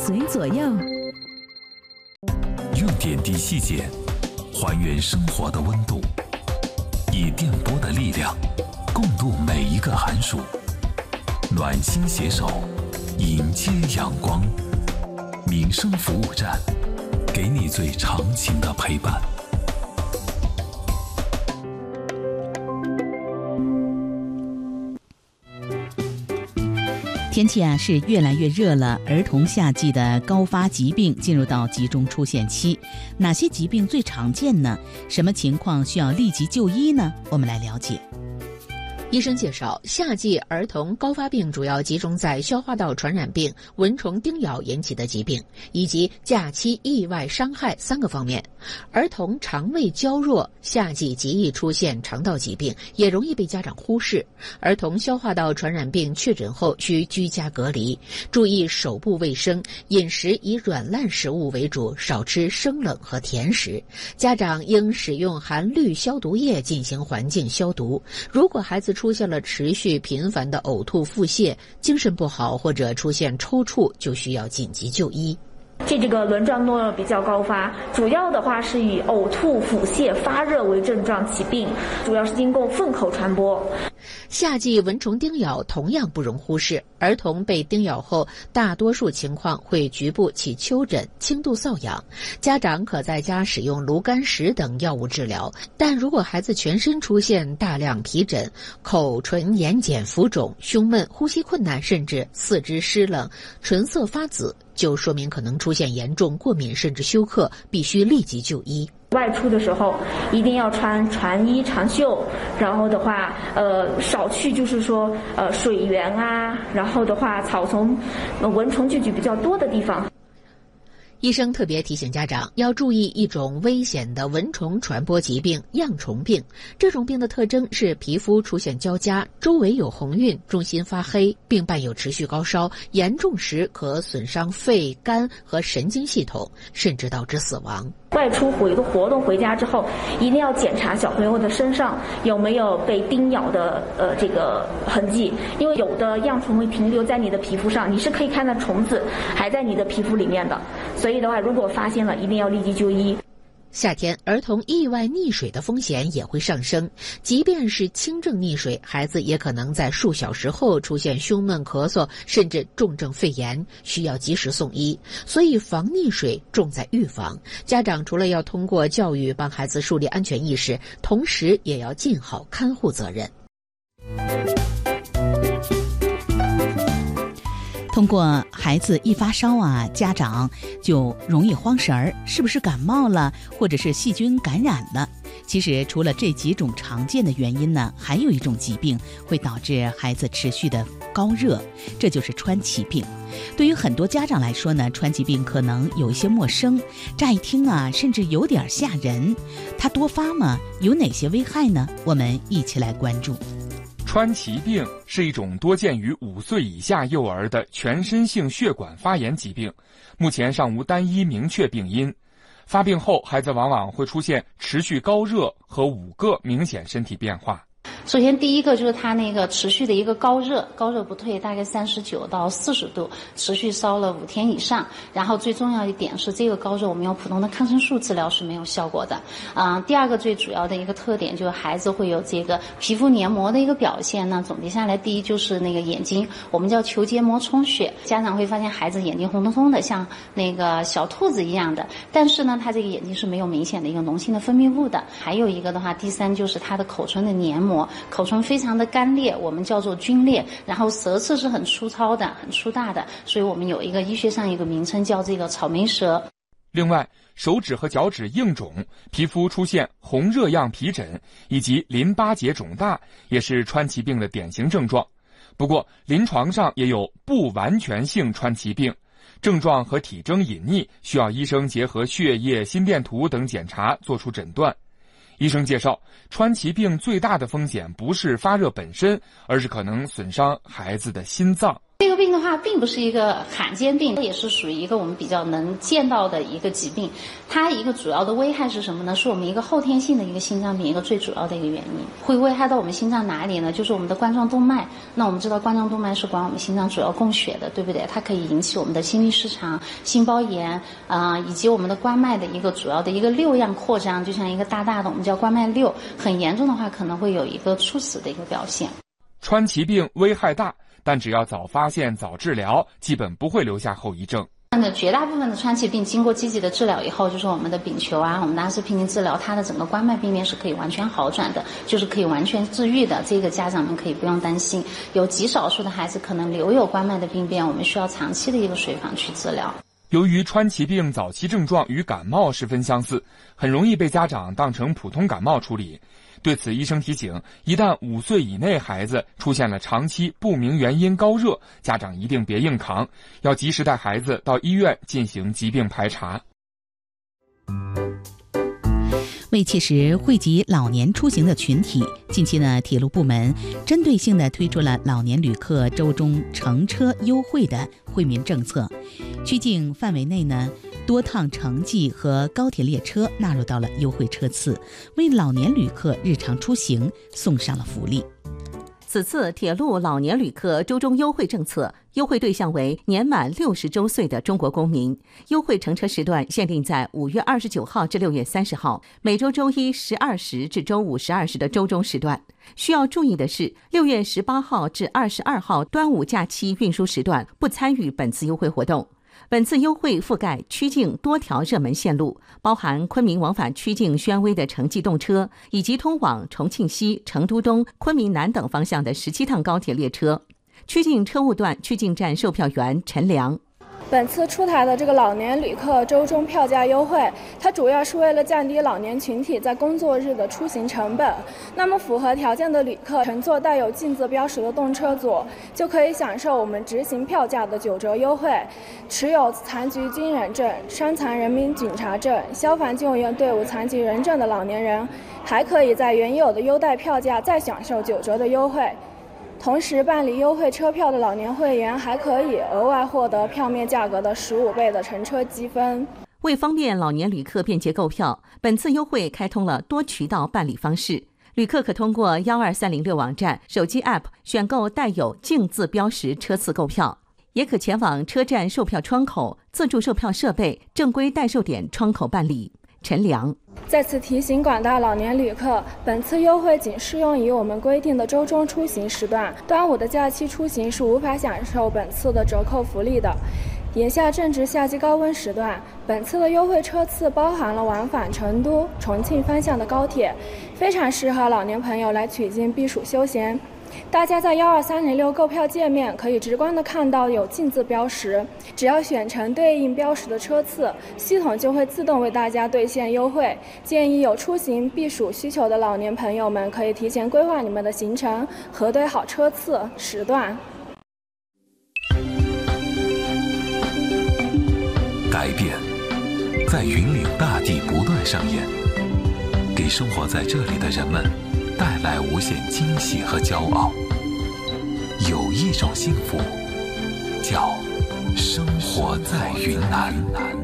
随左右， 用点滴细节还原生活的温度，以电波的力量共度每一个寒暑，暖心携手迎接阳光。民生服务站，给你最长情的陪伴。 天气是越来越热了，儿童夏季的高发疾病进入到集中出现期。哪些疾病最常见呢？什么情况需要立即就医呢？我们来了解。 医生介绍，夏季儿童高发病主要集中在消化道传染病、蚊虫叮咬引起的疾病，以及假期意外伤害3个方面。儿童肠胃娇弱，夏季极易出现肠道疾病，也容易被家长忽视。儿童消化道传染病确诊后需居家隔离，注意手部卫生，饮食以软烂食物为主，少吃生冷和甜食。家长应使用含氯消毒液进行环境消毒。如果孩子出现了持续频繁的呕吐、腹泻，精神不好或者出现抽搐，就需要紧急就医。 这个轮状诺比较高发，主要的话是以呕吐、腹泻、发热为症状起病，主要是经过粪口传播。 夏季蚊虫叮咬同样不容忽视，儿童被叮咬后，大多数情况会局部起丘疹、轻度瘙痒，家长可在家使用炉甘石等药物治疗。但如果孩子全身出现大量皮疹、口唇眼睑浮肿、胸闷、呼吸困难，甚至四肢湿冷、唇色发紫，就说明可能出现严重过敏甚至休克，必须立即就医。 外出的时候一定要穿长衣长袖，然后的话少去就是说水源啊，然后的话草丛蚊虫聚集比较多的地方。 医生特别提醒家长要注意一种危险的蚊虫传播疾病——恙虫病。这种病的特征是皮肤出现焦痂，周围有红晕，中心发黑，并伴有持续高烧，严重时可损伤肺、肝和神经系统，甚至导致死亡。 外出活动回家之后，一定要检查小朋友的身上有没有被叮咬的这个痕迹，因为有的恙虫会停留在你的皮肤上，你是可以看到虫子还在你的皮肤里面的，所以的话，如果发现了，一定要立即就医。 夏天儿童意外溺水的风险也会上升，即便是轻症溺水，孩子也可能在数小时后出现胸闷、咳嗽，甚至重症肺炎，需要及时送医。所以防溺水重在预防，家长除了要通过教育帮孩子树立安全意识，同时也要尽好看护责任。 通过孩子一发烧家长就容易慌神儿，是不是感冒了，或者是细菌感染了？其实除了这几种常见的原因呢，还有一种疾病会导致孩子持续的高热，这就是川崎病。对于很多家长来说呢，川崎病可能有一些陌生，乍一听甚至有点吓人。它多发吗？有哪些危害呢？我们一起来关注。 川崎病是一种多见于5岁以下幼儿的全身性血管发炎疾病，目前尚无单一明确病因。发病后，孩子往往会出现持续高热和5个明显身体变化。 首先第一个就是它那个持续的一个高热不退，大概39到40度，持续烧了5天以上。然后最重要一点是，这个高热我们用普通的抗生素治疗是没有效果的。第二个最主要的一个特点就是孩子会有这个皮肤黏膜的一个表现呢。总结下来，第一就是那个眼睛，我们叫球结膜充血，家长会发现孩子眼睛红彤彤的，像那个小兔子一样的，但是呢，他这个眼睛是没有明显的一个脓性的分泌物的。还有一个的话，第三就是他的口唇的黏膜，口唇非常的干裂，我们叫做皲裂，然后舌刺是很粗糙的、很粗大的，所以我们有一个医学上一个名称叫这个草莓舌。 另外，手指和脚趾硬肿，皮肤出现红热样皮疹，以及淋巴结肿大，也是川崎病的典型症状。不过，临床上也有不完全性川崎病，症状和体征隐匿，需要医生结合血液、心电图等检查做出诊断。医生介绍，川崎病最大的风险不是发热本身，而是可能损伤孩子的心脏。 这个病的话，并不是一个罕见病，也是属于一个我们比较能见到的一个疾病。它一个主要的危害是什么呢？是我们一个后天性的一个心脏病，一个最主要的一个原因。会危害到我们心脏哪里呢？就是我们的冠状动脉。那我们知道冠状动脉是管我们心脏主要供血的，对不对？它可以引起我们的心律失常、心包炎以及我们的冠脉的一个主要的一个瘤样扩张，就像一个大大的我们叫冠脉瘤，很严重的话可能会有一个猝死的一个表现。 川崎病危害大，但只要早发现早治疗，基本不会留下后遗症。 绝大部分的川崎病经过积极的治疗以后，就是我们的丙球我们的阿司匹林治疗，它的整个冠脉病变是可以完全好转的，就是可以完全治愈的。这个家长们可以不用担心。有极少数的孩子可能留有冠脉的病变，我们需要长期的一个随访去治疗。 由于川崎病早期症状与感冒十分相似，很容易被家长当成普通感冒处理。对此，医生提醒，一旦5岁以内孩子出现了长期不明原因高热，家长一定别硬扛，要及时带孩子到医院进行疾病排查。 为切实惠及老年出行的群体，近期呢，铁路部门针对性地推出了老年旅客周中乘车优惠的惠民政策。区境范围内呢，多趟城际和高铁列车纳入到了优惠车次，为老年旅客日常出行送上了福利。 此次铁路老年旅客周中优惠政策，优惠对象为年满60周岁的中国公民。优惠乘车时段限定在5月29号至6月30号，每周周一12时至周五12时的周中时段。需要注意的是，6月18号至22号端午假期运输时段不参与本次优惠活动。本次优惠覆盖曲靖多条热门线路，包含昆明往返曲靖宣威的城际动车，以及通往重庆西、成都东、昆明南等方向的17趟高铁列车。曲靖车务段曲靖站售票员陈良。 本次出台的这个老年旅客周中票价优惠，它主要是为了降低老年群体在工作日的出行成本。那么符合条件的旅客乘坐带有禁字标识的动车组，就可以享受我们执行票价的9折优惠。持有残疾军人证、伤残人民警察证、消防救援队伍残疾人证的老年人，还可以在原有的优待票价再享受9折的优惠。同时，办理优惠车票的老年会员还可以额外获得票面价格的15倍的乘车积分。 为方便老年旅客便捷购票，本次优惠开通了多渠道办理方式。旅客可通过12306网站、手机 App 选购带有禁字标识车次购票，也可前往车站售票窗口、自助售票设备、正规代售点窗口办理。陈良再次提醒广大老年旅客，本次优惠仅适用于我们规定的周中出行时段，端午的假期出行是无法享受本次的折扣福利的。眼下正值夏季高温时段，本次的优惠车次包含了往返成都、重庆方向的高铁，非常适合老年朋友来取经避暑休闲。大家在12306购票界面可以直观地看到有禁字标识，只要选成对应标识的车次，系统就会自动为大家兑现优惠。建议有出行避暑需求的老年朋友们可以提前规划你们的行程，核对好车次、时段。 改变在云岭大地不断上演，给生活在这里的人们带来无限惊喜和骄傲。有一种幸福，叫生活在云南。